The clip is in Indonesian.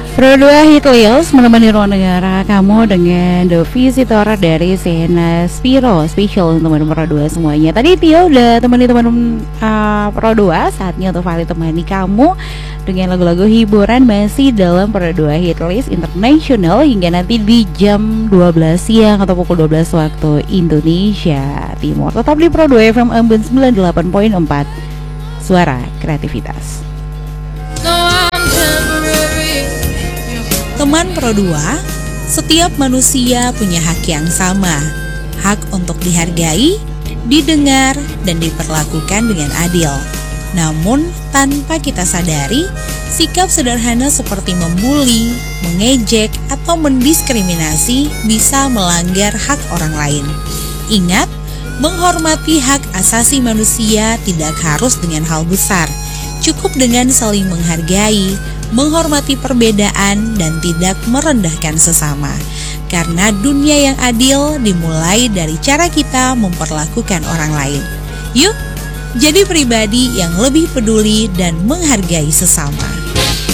Pro 2 Hit List menemani ruang dengar kamu dengan The Visitor dari Sena Spiro. Special untuk teman-teman Pro 2 semuanya. Tadi Tio udah temani teman-teman Pro 2. Saatnya untuk Fali temani kamu dengan lagu-lagu hiburan masih dalam Pro 2 Hit List International hingga nanti di jam 12 siang atau pukul 12 waktu Indonesia Timur. Tetap di Pro 2 FM Ambon 98.4. Suara kreativitas. Teman Pro 2, setiap manusia punya hak yang sama. Hak untuk dihargai, didengar, dan diperlakukan dengan adil. Namun, tanpa kita sadari, sikap sederhana seperti membuli, mengejek, atau mendiskriminasi bisa melanggar hak orang lain. Ingat, menghormati hak asasi manusia tidak harus dengan hal besar. Cukup dengan saling menghargai, menghormati perbedaan, dan tidak merendahkan sesama. Karena dunia yang adil dimulai dari cara kita memperlakukan orang lain. Yuk, jadi pribadi yang lebih peduli dan menghargai sesama.